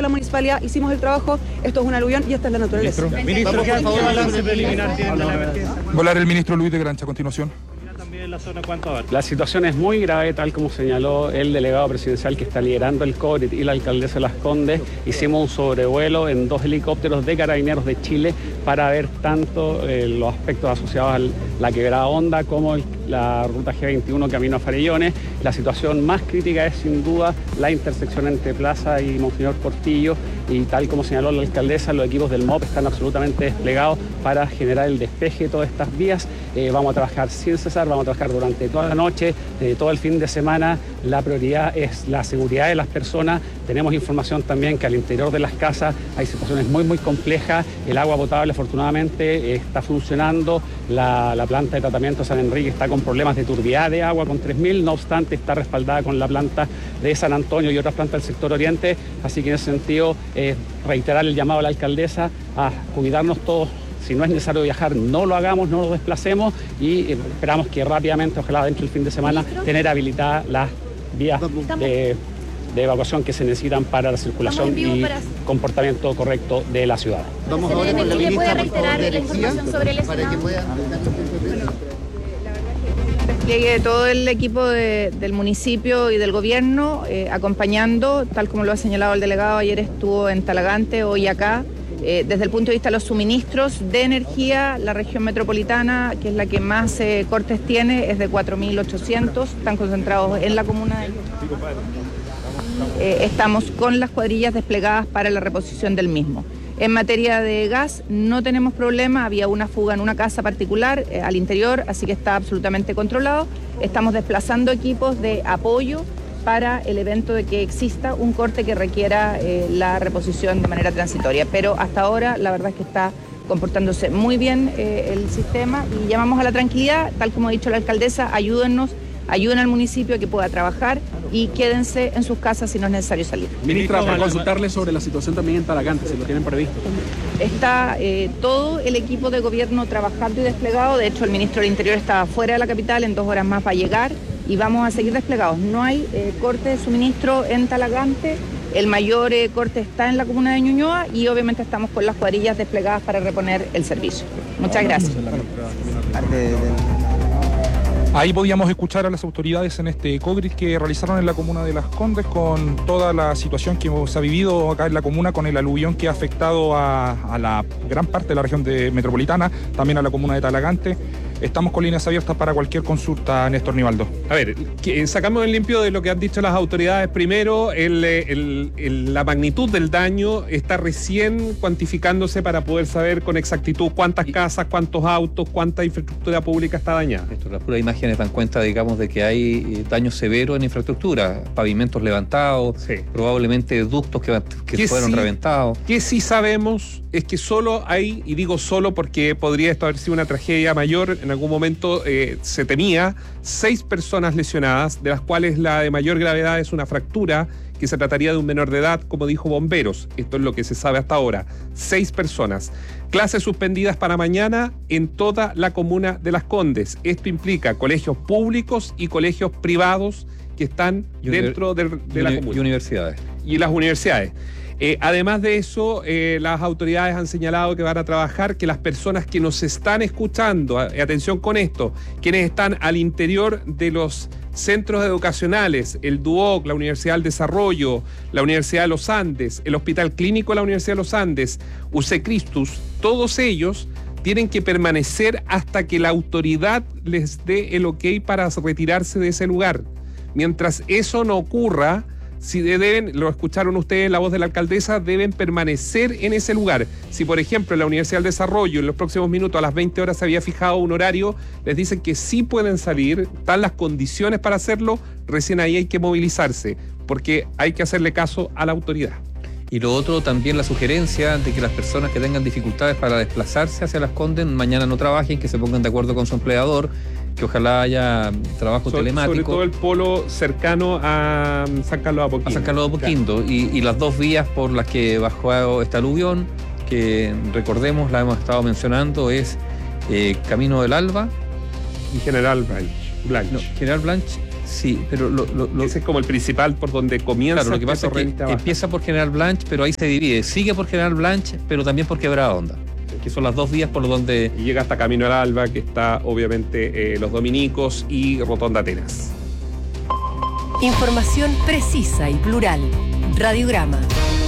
la municipalidad hicimos el trabajo, esto es un aluvión y esta es la naturaleza. Ministro, ¿qué balance preliminar tiene de la emergencia? Va a hablar el ministro Luis de Grancha a continuación. También la zona, ¿cuánto va? La situación es muy grave, tal como señaló el delegado presidencial que está liderando el COVID y la alcaldesa de Las Condes. Hicimos un sobrevuelo en 2 helicópteros de Carabineros de Chile para ver tanto los aspectos asociados a la Quebrada Honda como la ruta G21 camino a Farellones. La situación más crítica es sin duda la intersección entre Plaza y Monseñor Portillo, y tal como señaló la alcaldesa, los equipos del MOP están absolutamente desplegados para generar el despeje de todas estas vías. Vamos a trabajar sin cesar, vamos a trabajar durante toda la noche, todo el fin de semana. La prioridad es la seguridad de las personas. Tenemos información también que al interior de las casas hay situaciones muy complejas. El agua potable afortunadamente está funcionando. La planta de tratamiento de San Enrique está con problemas de turbidez de agua con 3.000, no obstante está respaldada con la planta de San Antonio y otras plantas del sector oriente. Así que en ese sentido reiterar el llamado a la alcaldesa a cuidarnos todos. Si no es necesario viajar, no lo hagamos, no lo desplacemos, y esperamos que rápidamente, ojalá dentro del fin de semana, tener habilitadas las vías de evacuación que se necesitan para la circulación y comportamiento correcto de la ciudad. Vamos ahora con la ministra, por favor, de Energía, para que pueda... Despliegue de todo el equipo del municipio y del gobierno, acompañando, tal como lo ha señalado el delegado, ayer estuvo en Talagante, hoy acá. Desde el punto de vista de los suministros de energía, la región metropolitana, que es la que más cortes tiene, es de 4.800, están concentrados en la comuna de estamos con las cuadrillas desplegadas para la reposición del mismo. En materia de gas no tenemos problema, había una fuga en una casa particular al interior, así que está absolutamente controlado. Estamos desplazando equipos de apoyo para el evento de que exista un corte que requiera la reposición de manera transitoria. Pero hasta ahora la verdad es que está comportándose muy bien el sistema y llamamos a la tranquilidad, tal como ha dicho la alcaldesa, ayuden al municipio a que pueda trabajar y quédense en sus casas si no es necesario salir. Ministra, para consultarle sobre la situación también en Talagante, si lo tienen previsto. Está todo el equipo de gobierno trabajando y desplegado. De hecho, el ministro del Interior está fuera de la capital, en 2 horas más va a llegar y vamos a seguir desplegados. No hay corte de suministro en Talagante. El mayor corte está en la comuna de Ñuñoa y obviamente estamos con las cuadrillas desplegadas para reponer el servicio. Muchas gracias. Ahí podíamos escuchar a las autoridades en este COGRIS que realizaron en la comuna de Las Condes con toda la situación que se ha vivido acá en la comuna con el aluvión que ha afectado a la gran parte de la región metropolitana, también a la comuna de Talagante. Estamos con líneas abiertas para cualquier consulta, Néstor Nivaldo. A ver, sacamos en limpio de lo que han dicho las autoridades. Primero, la magnitud del daño está recién cuantificándose para poder saber con exactitud cuántas casas, cuántos autos, cuánta infraestructura pública está dañada. Las puras imágenes dan cuenta, digamos, de que hay daño severo en infraestructura, pavimentos levantados, sí, probablemente ductos que fueron reventados. Que sí sabemos es que solo hay, y digo solo porque podría esto haber sido una tragedia mayor, en algún momento se temía, 6 personas lesionadas, de las cuales la de mayor gravedad es una fractura, que se trataría de un menor de edad, como dijo bomberos. Esto es lo que se sabe hasta ahora. 6 personas. Clases suspendidas para mañana en toda la comuna de Las Condes. Esto implica colegios públicos y colegios privados que están dentro de la comuna. Y universidades. Y las universidades. Además de eso, las autoridades han señalado que van a trabajar que las personas que nos están escuchando, atención con esto, quienes están al interior de los centros educacionales, el DUOC, la Universidad del Desarrollo, la Universidad de los Andes, el Hospital Clínico de la Universidad de los Andes, UC Christus, todos ellos tienen que permanecer hasta que la autoridad les dé el ok para retirarse de ese lugar. Mientras eso no ocurra, si lo escucharon ustedes en la voz de la alcaldesa, deben permanecer en ese lugar. Si, por ejemplo, en la Universidad del Desarrollo, en los próximos minutos, a las 20 horas se había fijado un horario, les dicen que sí pueden salir, están las condiciones para hacerlo, recién ahí hay que movilizarse, porque hay que hacerle caso a la autoridad. Y lo otro, también la sugerencia de que las personas que tengan dificultades para desplazarse hacia Las Condes, mañana no trabajen, que se pongan de acuerdo con su empleador, que ojalá haya trabajo telemático. Sobre todo el polo cercano a San Carlos de Apoquindo. A San Carlos de Apoquindo. Claro. Y las 2 vías por las que bajó este aluvión, que recordemos, la hemos estado mencionando, es Camino del Alba y General Blanch. No, General Blanch Sí, pero ese es como el principal por donde comienza. Claro, lo que pasa es que empieza por General Blanch, pero ahí se divide. Sigue por General Blanch, pero también por Quebrada Honda, que son las dos vías por donde... Y llega hasta Camino al Alba, que está obviamente Los Dominicos y Rotonda Atenas. Información precisa y plural. Radiograma.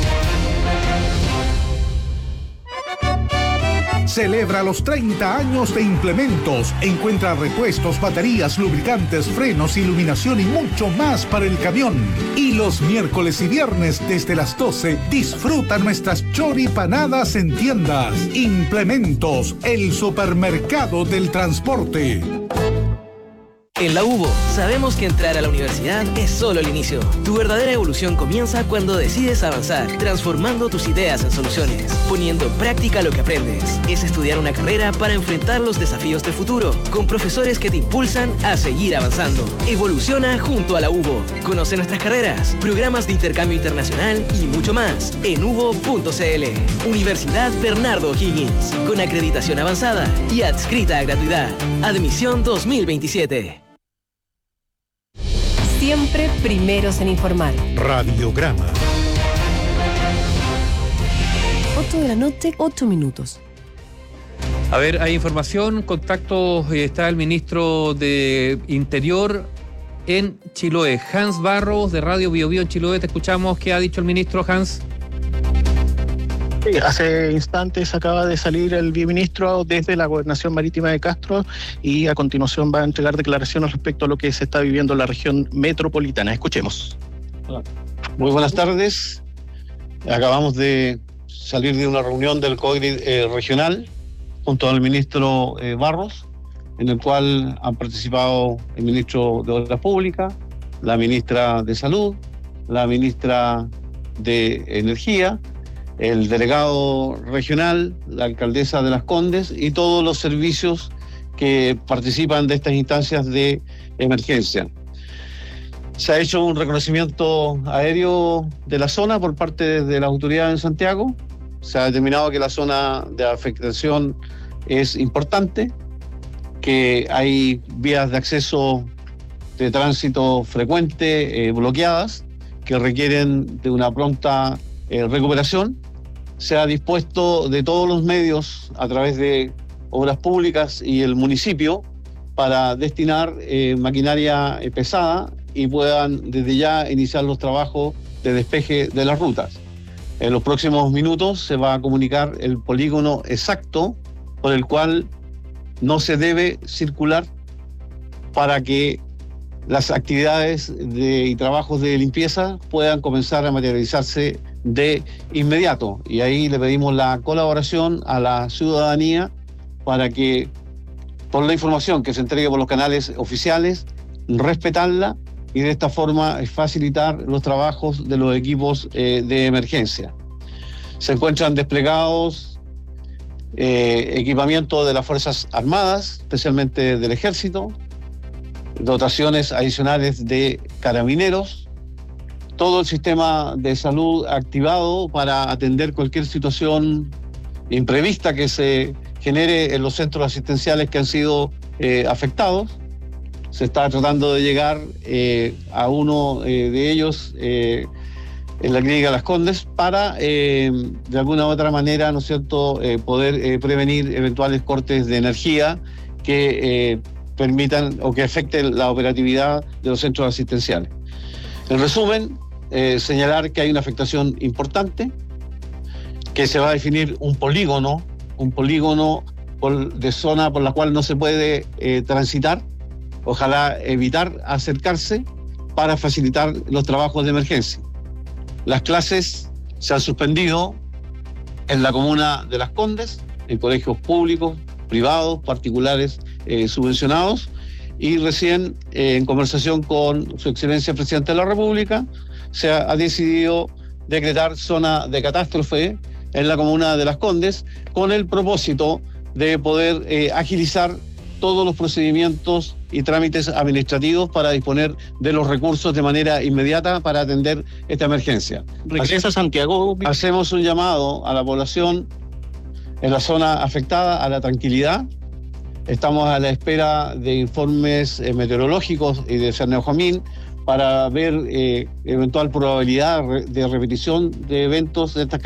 Celebra los 30 años de Implementos. Encuentra repuestos, baterías, lubricantes, frenos, iluminación y mucho más para el camión. Y los miércoles y viernes desde las 12 disfruta nuestras choripanadas en tiendas. Implementos, el supermercado del transporte. En la UBO, sabemos que entrar a la universidad es solo el inicio. Tu verdadera evolución comienza cuando decides avanzar, transformando tus ideas en soluciones, poniendo en práctica lo que aprendes. Es estudiar una carrera para enfrentar los desafíos del futuro, con profesores que te impulsan a seguir avanzando. Evoluciona junto a la UBO. Conoce nuestras carreras, programas de intercambio internacional y mucho más en ubo.cl. Universidad Bernardo O'Higgins, con acreditación avanzada y adscrita a gratuidad. Admisión 2027. Siempre primeros en informar. Radiograma. 8 de la noche, 8 minutos. A ver, hay información, contacto, está el ministro de Interior en Chiloé, Hans Barros, de Radio Bio Bio en Chiloé. Te escuchamos. ¿Qué ha dicho el ministro, Hans? Sí, hace instantes acaba de salir el viceministro desde la Gobernación Marítima de Castro y a continuación va a entregar declaraciones respecto a lo que se está viviendo en la región metropolitana. Escuchemos. Muy buenas tardes. Acabamos de salir de una reunión del COGRI regional junto al ministro Barros, en el cual han participado el ministro de Obras Públicas, la ministra de Salud, la ministra de Energía, el delegado regional, la alcaldesa de Las Condes y todos los servicios que participan de estas instancias de emergencia. Se ha hecho un reconocimiento aéreo de la zona por parte de las autoridades en Santiago. Se ha determinado que la zona de afectación es importante, que hay vías de acceso de tránsito frecuente bloqueadas, que requieren de una pronta recuperación. Se ha dispuesto de todos los medios a través de Obras Públicas y el municipio para destinar maquinaria pesada y puedan desde ya iniciar los trabajos de despeje de las rutas. En los próximos minutos se va a comunicar el polígono exacto por el cual no se debe circular para que las actividades y trabajos de limpieza puedan comenzar a materializarse de inmediato. Y ahí le pedimos la colaboración a la ciudadanía para que, por la información que se entregue por los canales oficiales, respetarla y de esta forma facilitar los trabajos de los equipos de emergencia. Se encuentran desplegados equipamiento de las Fuerzas Armadas, especialmente del Ejército, dotaciones adicionales de carabineros, todo el sistema de salud activado para atender cualquier situación imprevista que se genere en los centros asistenciales que han sido afectados. Se está tratando de llegar a uno de ellos en la clínica Las Condes para de alguna u otra manera, ¿no es cierto?, poder prevenir eventuales cortes de energía que permitan o que afecten la operatividad de los centros asistenciales. En resumen, señalar que hay una afectación importante, que se va a definir un polígono de zona por la cual no se puede transitar, ojalá evitar acercarse para facilitar los trabajos de emergencia. Las clases se han suspendido en la comuna de Las Condes, en colegios públicos, privados, particulares, subvencionados, y recién en conversación con su excelencia el presidente de la República se ha decidido decretar zona de catástrofe en la comuna de Las Condes con el propósito de poder agilizar todos los procedimientos y trámites administrativos para disponer de los recursos de manera inmediata para atender esta emergencia. ¿Regresa a Santiago? Hacemos un llamado a la población en la zona afectada a la tranquilidad, Estamos a la espera de informes meteorológicos y de Cerneojomín para ver eventual probabilidad de repetición de eventos de estas